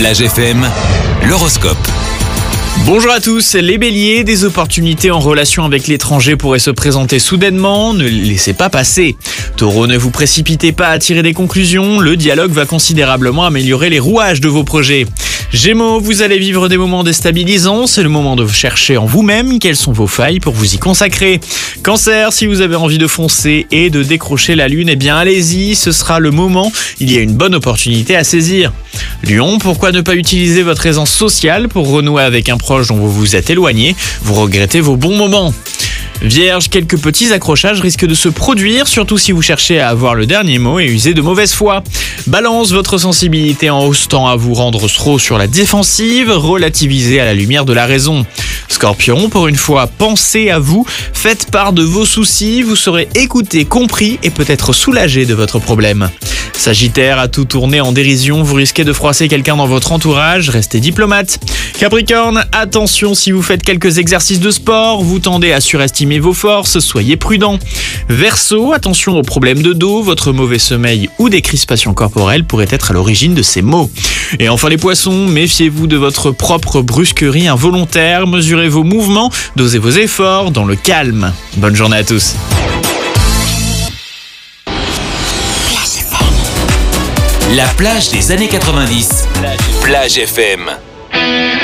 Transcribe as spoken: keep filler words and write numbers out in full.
Plage F M, l'horoscope. Bonjour à tous, les béliers, des opportunités en relation avec l'étranger pourraient se présenter soudainement, ne les laissez pas passer. Taureau, ne vous précipitez pas à tirer des conclusions, le dialogue va considérablement améliorer les rouages de vos projets. Gémeaux, vous allez vivre des moments déstabilisants, c'est le moment de chercher en vous-même quelles sont vos failles pour vous y consacrer. Cancer, si vous avez envie de foncer et de décrocher la lune, eh bien allez-y, ce sera le moment, il y a une bonne opportunité à saisir. Lion, pourquoi ne pas utiliser votre aisance sociale pour renouer avec un proche dont vous vous êtes éloigné, vous regrettez vos bons moments. Vierge, quelques petits accrochages risquent de se produire, surtout si vous cherchez à avoir le dernier mot et user de mauvaise foi. Balance, votre sensibilité en hausse tend à vous rendre trop sur la défensive, relativisez à la lumière de la raison. Scorpion, pour une fois, pensez à vous, faites part de vos soucis, vous serez écouté, compris et peut-être soulagé de votre problème. Sagittaire, à tout tourner en dérision, vous risquez de froisser quelqu'un dans votre entourage, restez diplomate. Capricorne, attention si vous faites quelques exercices de sport, vous tendez à surestimer vos forces, soyez prudent. Verseau, attention aux problèmes de dos, votre mauvais sommeil ou des crispations corporelles pourraient être à l'origine de ces maux. Et enfin les poissons, méfiez-vous de votre propre brusquerie involontaire, mesurez vos mouvements, dosez vos efforts dans le calme. Bonne journée à tous. La plage des années quatre-vingt-dix. Plage F M.